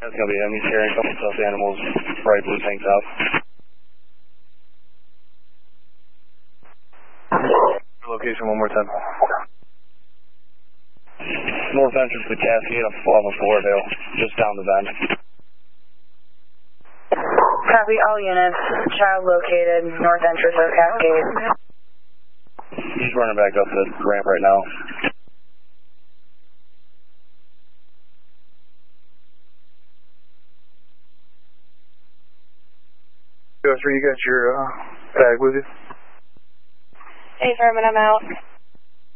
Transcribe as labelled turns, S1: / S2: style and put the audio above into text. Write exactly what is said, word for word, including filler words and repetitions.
S1: That's gonna be him. He's carrying a couple stuffed animals, bright blue tank top. Location one more time. North entrance to Cascade off of Floridale, just down the bend.
S2: Copy all units. Child located, north entrance of Cascade.
S1: He's running back up the ramp right now.
S3: Go through, you got your uh, bag with you?
S2: Hey, Furman, I'm out.